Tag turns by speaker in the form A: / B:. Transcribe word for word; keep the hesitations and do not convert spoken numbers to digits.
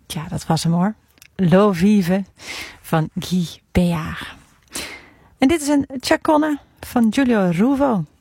A: Ja, dat was hem hoor. L'eau vive van Guy Béard. En dit is een chaconne van Giulio Ruvo.